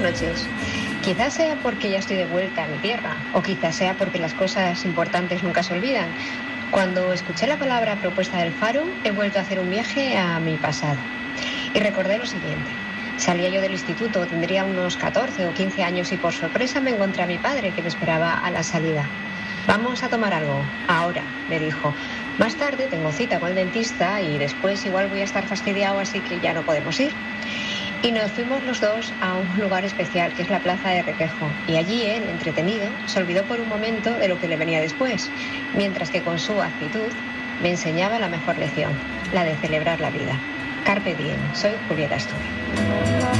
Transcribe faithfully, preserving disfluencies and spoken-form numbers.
noches. Quizás sea porque ya estoy de vuelta a mi tierra, o quizás sea porque las cosas importantes nunca se olvidan. Cuando escuché la palabra propuesta del Faro, he vuelto a hacer un viaje a mi pasado. Y recordé lo siguiente. Salía yo del instituto, tendría unos catorce o quince años y por sorpresa me encontré a mi padre que me esperaba a la salida. Vamos a tomar algo, ahora, me dijo. Más tarde tengo cita con el dentista y después igual voy a estar fastidiado, así que ya no podemos ir. Y nos fuimos los dos a un lugar especial, que es la Plaza de Requejo. Y allí él, entretenido, se olvidó por un momento de lo que le venía después, mientras que con su actitud me enseñaba la mejor lección, la de celebrar la vida. Carpe diem. Soy Julieta Astur.